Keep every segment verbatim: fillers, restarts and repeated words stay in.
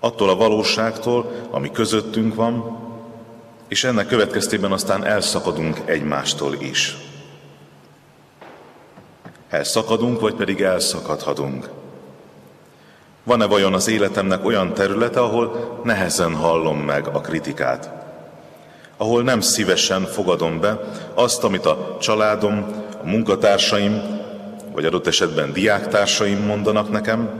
attól a valóságtól, ami közöttünk van, és ennek következtében aztán elszakadunk egymástól is. Elszakadunk, vagy pedig elszakadhatunk. Van-e vajon az életemnek olyan területe, ahol nehezen hallom meg a kritikát? Ahol nem szívesen fogadom be azt, amit a családom, a munkatársaim, vagy adott esetben diáktársaim mondanak nekem?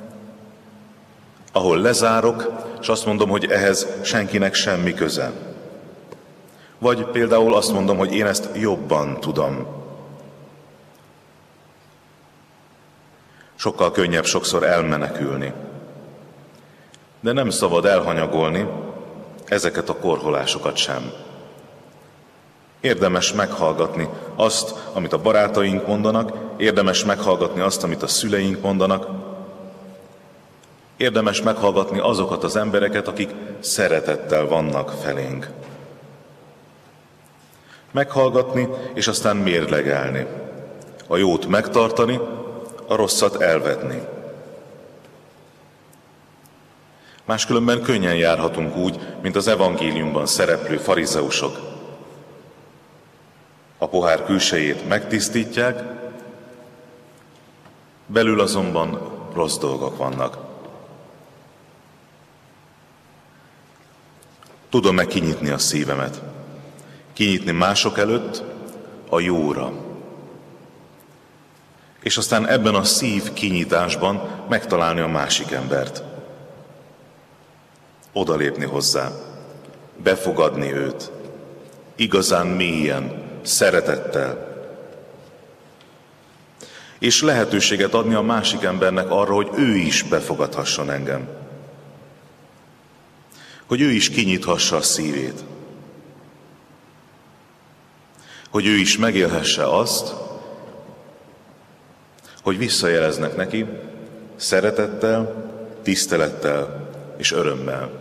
Ahol lezárok, és azt mondom, hogy ehhez senkinek semmi köze. Vagy például azt mondom, hogy én ezt jobban tudom. Sokkal könnyebb sokszor elmenekülni. De nem szabad elhanyagolni ezeket a korholásokat sem. Érdemes meghallgatni azt, amit a barátaink mondanak, érdemes meghallgatni azt, amit a szüleink mondanak, érdemes meghallgatni azokat az embereket, akik szeretettel vannak felénk. Meghallgatni, és aztán mérlegelni. A jót megtartani, a rosszat elvetni. Máskülönben könnyen járhatunk úgy, mint az evangéliumban szereplő farizeusok. A pohár külsejét megtisztítják, belül azonban rossz dolgok vannak. Tudom-e kinyitni a szívemet? Kinyitni mások előtt a jóra. És aztán ebben a szív kinyitásban megtalálni a másik embert. Odalépni hozzá, befogadni őt, igazán mélyen, szeretettel. És lehetőséget adni a másik embernek arra, hogy ő is befogadhasson engem. Hogy ő is kinyithassa a szívét. Hogy ő is megélhesse azt, hogy visszajeleznek neki szeretettel, tisztelettel és örömmel.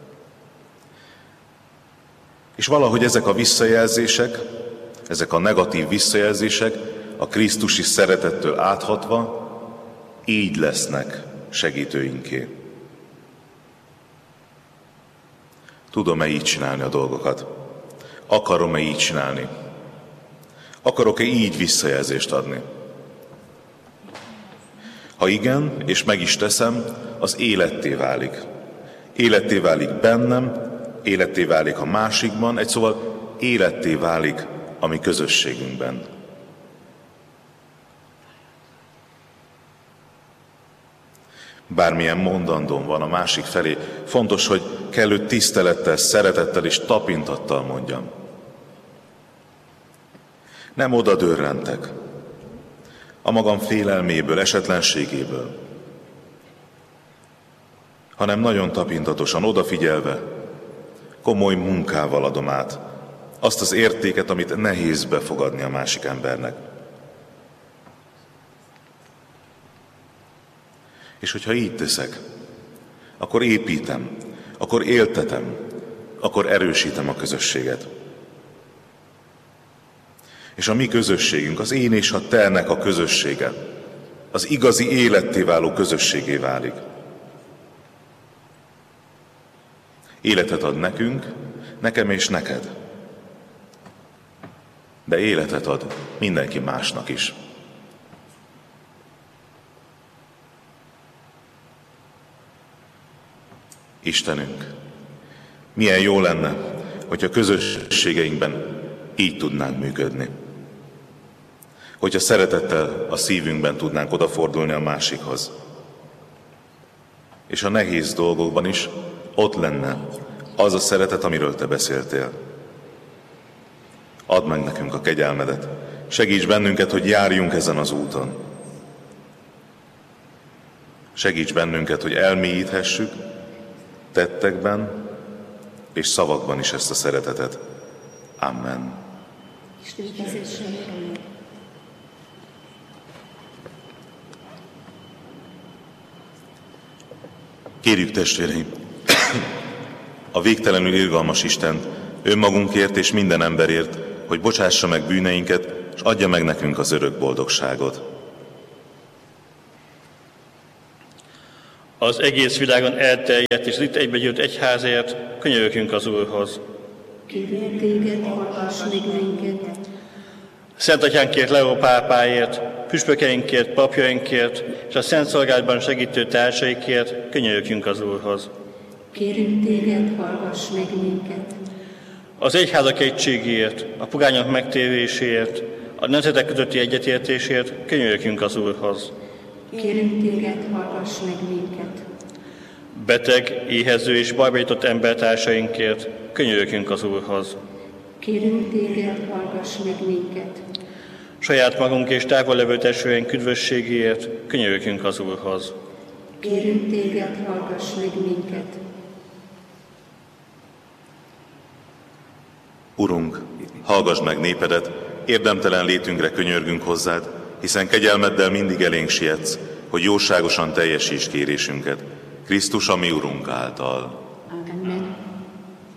És valahogy ezek a visszajelzések, ezek a negatív visszajelzések a krisztusi szeretettől áthatva így lesznek segítőinké. Tudom-e így csinálni a dolgokat? Akarom-e így csinálni? Akarok-e így visszajelzést adni? Ha igen, és meg is teszem, az életté válik. Életté válik bennem, életté válik a másikban, egy szóval életté válik a mi közösségünkben. Bármilyen mondandóm van a másik felé, fontos, hogy kellő tisztelettel, szeretettel és tapintattal mondjam. Nem oda dörrentek, a magam félelméből, esetlenségéből, hanem nagyon tapintatosan, odafigyelve, komoly munkával adom át azt az értéket, amit nehéz befogadni a másik embernek. És hogyha így teszek, akkor építem, akkor éltetem, akkor erősítem a közösséget. És a mi közösségünk, az én és a te-nek a közössége, az igazi életté váló közösségé válik. Életet ad nekünk, nekem és neked. De életet ad mindenki másnak is. Istenünk, milyen jó lenne, hogyha közösségeinkben így tudnánk működni. Hogyha szeretettel a szívünkben tudnánk odafordulni a másikhoz. És a nehéz dolgokban is ott lenne az a szeretet, amiről te beszéltél. Add meg nekünk a kegyelmedet, segíts bennünket, hogy járjunk ezen az úton. Segíts bennünket, hogy elmélyíthessük tettekben és szavakban is ezt a szeretetet. Amen. Kérjük, testvéreim, a végtelenül irgalmas Istent, önmagunkért és minden emberért, hogy bocsássa meg bűneinket, és adja meg nekünk az örök boldogságot. Az egész világon elterjedt és itt egybegyűlt egyházért könyörögjünk az Úrhoz. Kérünk téged, hallgass meg minket. Szent Atyánkért, Leó pápáért, püspökeinkért, papjainkért és a szent szolgálatban segítő társaikért könyörögjünk az Úrhoz. Kérünk téged, hallgass meg minket. Az egyházak egységéért, a pogányok megtéréséért, a nemzetek közötti egyetértésért könyörögjünk az Úrhoz. Kérünk téged, hallgass meg minket. Beteg, éhező és bajba jutott embertársainkért könyörögjünk az Úrhoz. Kérünk téged, hallgass meg minket. Saját magunk és távol levő testvéreink üdvösségéért könyörögjünk az Úrhoz. Kérünk téged, hallgass meg minket. Urunk, hallgass meg népedet, érdemtelen létünkre könyörgünk hozzád, hiszen kegyelmeddel mindig elénk sietsz, hogy jóságosan teljesíts kérésünket. Krisztus, a mi Urunk által. Amen.